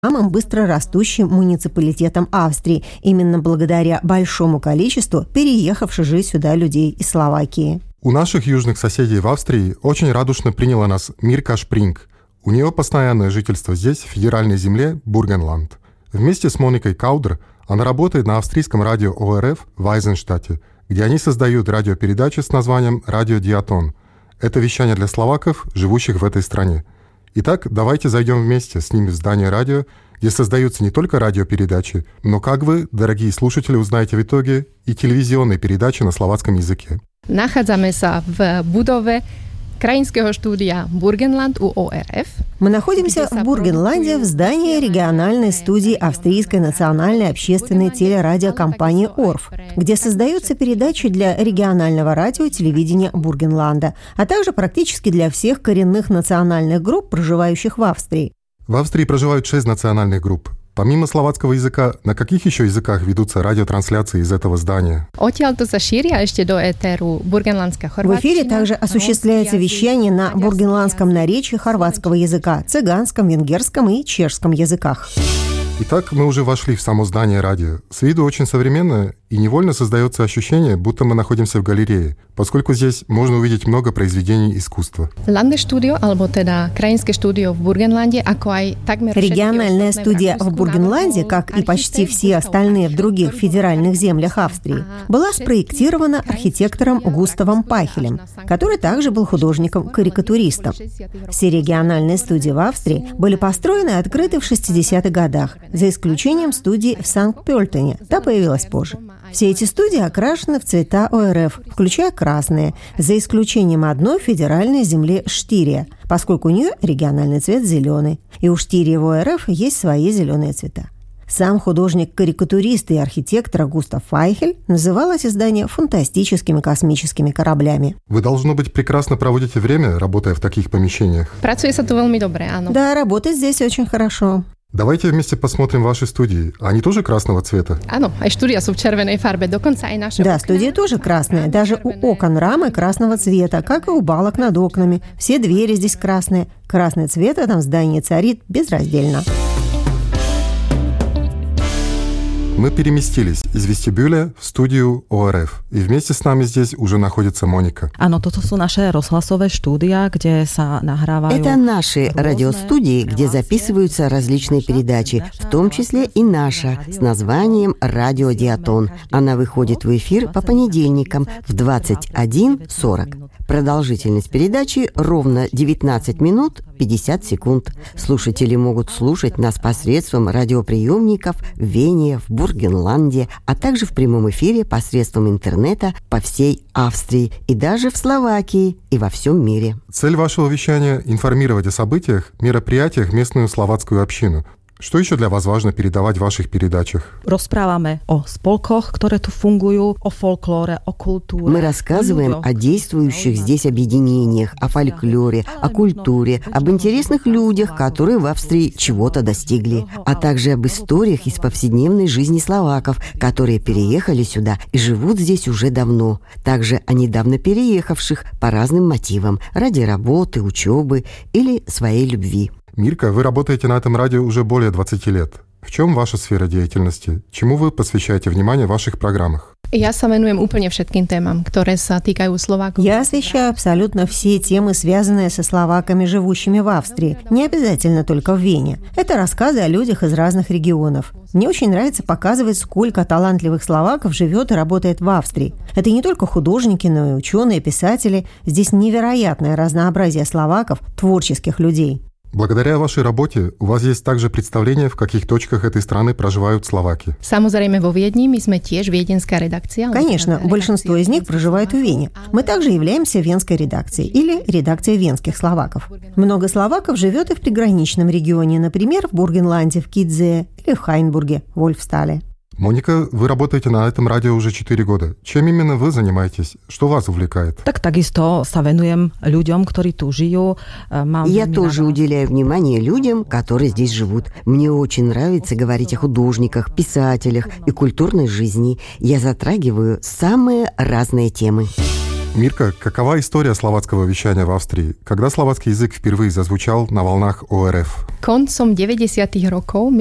самым быстрорастущим муниципалитетом Австрии, именно благодаря большому количеству переехавших жить сюда людей из Словакии. У наших южных соседей в Австрии очень радушно приняла нас Мирка Шпринг. У нее постоянное жительство здесь, в федеральной земле Бургенланд. Вместе с Моникой Каудер она работает на австрийском радио ОРФ в Айзенштадте, где они создают радиопередачи с названием «Радио Диатон». Это вещание для словаков, живущих в этой стране. Итак, давайте зайдем вместе с ними в здание радио, где создаются не только радиопередачи, но, как вы, дорогие слушатели, узнаете в итоге и телевизионные передачи на словацком языке. Nachádzame sa v budove Krajinského štúdia Burgenland у ОРФ. Мы находимся в Бургенланде в здании региональной студии Австрийской национальной общественной телерадиокомпании ОРФ, где создаются передачи для регионального радио и телевидения Бургенланда, а также практически для всех коренных национальных групп, проживающих в Австрии. В Австрии проживают 6 национальных групп. Помимо словацкого языка, на каких еще языках ведутся радиотрансляции из этого здания? В эфире также осуществляется вещание на бургенландском наречии хорватского языка, цыганском, венгерском и чешском языках. Итак, мы уже вошли в само здание радио. С виду очень современное, и невольно создается ощущение, будто мы находимся в галерее, поскольку здесь можно увидеть много произведений искусства. Региональная студия в Бургенланде, как и почти все остальные в других федеральных землях Австрии, была спроектирована архитектором Густавом Пахелем, который также был художником-карикатуристом. Все региональные студии в Австрии были построены и открыты в 60-х годах, за исключением студии в Санкт-Пёльтене, та появилась позже. Все эти студии окрашены в цвета ОРФ, включая красные, за исключением одной федеральной земли Штирия, поскольку у нее региональный цвет зеленый, и у Штирии в ОРФ есть свои зеленые цвета. Сам художник-карикатурист и архитектор Густав Пахель называл эти здания фантастическими космическими кораблями. Вы, должно быть, прекрасно проводите время, работая в таких помещениях. Да, работать здесь очень хорошо. Давайте вместе посмотрим ваши студии. Они тоже красного цвета? Да, студии тоже красные. Даже у окон рамы красного цвета, как и у балок над окнами. Все двери здесь красные. Красный цвет в этом здании царит безраздельно. Мы переместились из вестибюля в студию ОРФ. И вместе с нами здесь уже находится Моника. Это наши радиостудии, где записываются различные передачи, в том числе и наша, с названием «Радио Диатон». Она выходит в эфир по понедельникам в 21:40. Продолжительность передачи ровно 19 минут 50 секунд. Слушатели могут слушать нас посредством радиоприемников в Вене, в Бургенланде, а также в прямом эфире посредством интернета по всей Австрии и даже в Словакии и во всем мире. Цель вашего вещания – информировать о событиях, мероприятиях местную словацкую общину. Что еще для вас важно передавать в ваших передачах? Мы рассказываем о действующих здесь объединениях, о фольклоре, о культуре, об интересных людях, которые в Австрии чего-то достигли, а также об историях из повседневной жизни словаков, которые переехали сюда и живут здесь уже давно. Также о недавно переехавших по разным мотивам, ради работы, учебы или своей любви. Мирка, вы работаете на этом радио уже более 20 лет. В чем ваша сфера деятельности? Чему вы посвящаете внимание в ваших программах? Я освещаю абсолютно все темы, связанные со словаками, живущими в Австрии. Не обязательно только в Вене. Это рассказы о людях из разных регионов. Мне очень нравится показывать, сколько талантливых словаков живет и работает в Австрии. Это не только художники, но и ученые, писатели. Здесь невероятное разнообразие словаков, творческих людей. Благодаря вашей работе у вас есть также представление, в каких точках этой страны проживают словаки. Конечно, большинство из них проживают в Вене. Мы также являемся венской редакцией или редакцией венских словаков. Много словаков живет и в приграничном регионе, например, в Бургенланде, в Кидзее или в Хайнбурге, в Вольфстале. Моника, вы работаете на этом радио уже 4 года. Чем именно вы занимаетесь? Что вас увлекает? Я тоже уделяю внимание людям, которые здесь живут. Мне очень нравится говорить о художниках, писателях и культурной жизни. Я затрагиваю самые разные темы. Мирка, какова история словацкого вещания в Австрии? Когда словацкий язык впервые зазвучал на волнах ОРФ? Koncom 90. rokov